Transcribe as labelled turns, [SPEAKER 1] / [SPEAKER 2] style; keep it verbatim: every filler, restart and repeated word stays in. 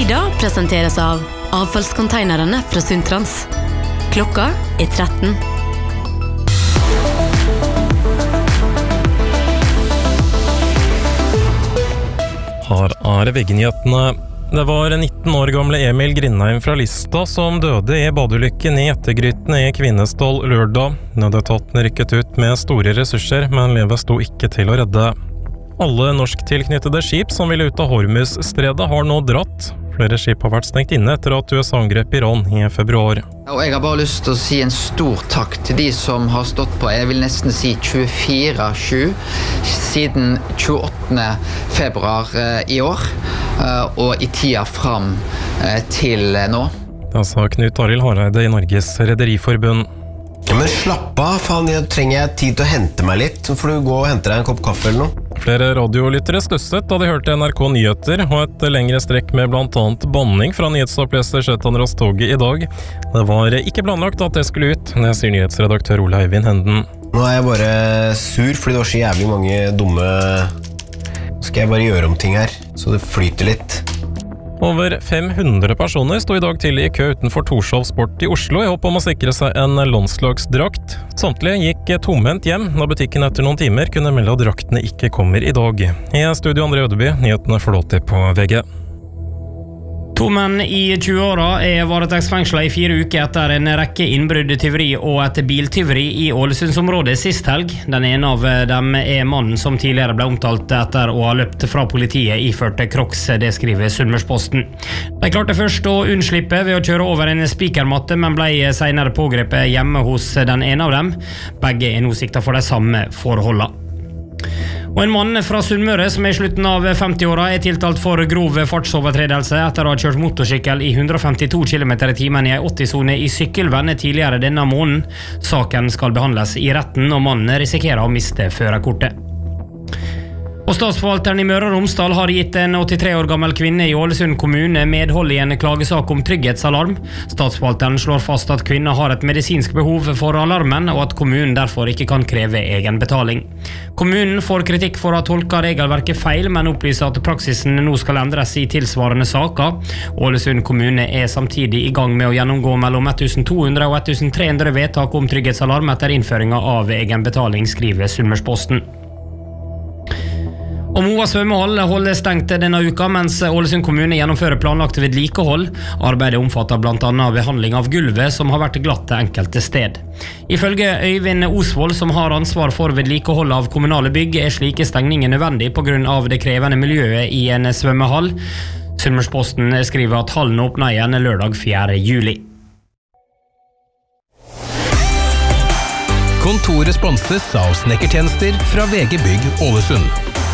[SPEAKER 1] Sida presenteres av avfallskonteinerne fra Sundtrans. Klokka er tretten.
[SPEAKER 2] Her er V G-nyhetene. Det var nitten år gamle Emil Grindheim fra Lista som døde i badeulykken i Ettergryten i Kvinesdal lørdag. Nødetaten rykket ut med store ressurser, men livet sto ikke til å redde. Alle norsktilknyttede skip som ville ut av Hormuzstredet har nå dratt. Flere skip har vært stengt inne etter at U S A angrep Iran i februar.
[SPEAKER 3] Og jeg har bare lyst til å si en stor takk til de som har stått på, jeg vil nesten si tjuefire sju, siden tjueåttende februar i år, og i tida fram til nå.
[SPEAKER 2] Det sa Knut Arild Hareide i Norges Rederiforbund.
[SPEAKER 4] Ja, men slapp av, faen, jeg trenger jeg tid til å hente meg litt, så får du gå og hente deg en kopp kaffe eller noe.
[SPEAKER 2] Flere radiolyttere stusset da de hørte N R K Nyheter og et lengre strekk med blant annet banning fra nyhetsoppleser Kjetan Rastogi i dag. Det var ikke planlagt at det skulle ut, det sier nyhetsredaktør Ole Eivind Henden.
[SPEAKER 4] Nå er jeg bare sur fordi det var så jævlig mange dumme... Skal jeg bare gjøre om ting her, så det flyter litt.
[SPEAKER 2] Over fem hundre personer stod i dag til i kø utenfor Torshov Sport i Oslo i håp om å sikre seg en landslagsdrakt. Samtlige gikk tomhendt hjem når butikken etter noen timer kunne melde at draktene ikke kommer i dag. I studio André Ødeby, nyhetene får lov til på V G.
[SPEAKER 5] To menn i tjueåra er varetektsfengslet i fire uker etter en rekke innbrudd, tyveri og et biltyveri i Ålesundsområdet sist helg. Den ene av dem er mannen som tidligere ble omtalt etter å ha løpt fra politiet iført Crocs, det skriver Sunnmørsposten. De klarte først å unnslippe ved å kjøre over en spikermatte, men ble senere pågrepet hjemme hos den ene av dem. Begge er nå siktet for de samme forholdene. Og en mann fra Sunnmøre som er i slutten av femti-åra er tiltalt for grov fartsovertredelse etter å ha kjørt motorsykkel i hundre og femtito kilometer i timen i en åtti-sone i Sykkylven tidligere denne måneden. Saken skal behandles i retten, og mannen risikerer å miste førerkortet. Og statsforvalteren i Møre og Romsdal har gitt en åttitre år gammel kvinne i Ålesund kommune medhold i en klagesak om trygghetsalarm. Statsforvalteren slår fast at kvinna har et medisinsk behov for alarmen, og at kommunen derfor ikke kan kreve egenbetaling. Kommunen får kritikk for å ha tolket regelverket feil, men opplyser at praksisen nå skal endres i tilsvarende saker. Ålesund kommune er samtidig i gang med å gjennomgå mellom tusen to hundre og tusen tre hundre vedtak om trygghetsalarm etter innføringa av egenbetaling, skriver Sunnmørsposten. Og Moa svømmehall holder stengt denne uka, mens Ålesund kommune gjennomfører planlagt vedlikehold. Arbeidet omfatter blant annet behandling av gulvet, som har vært glatt til enkelte sted. Ifølge Øyvind Osvold, som har ansvar for vedlikehold av kommunale bygg, er slike stengninger nødvendig på grunn av det krevende miljøet i en svømmehall. Sunnmørsposten skriver at hallen åpner igjen lørdag fjerde juli.
[SPEAKER 6] Kontoret sponses av snekkertjenester fra V G Bygg Ålesund.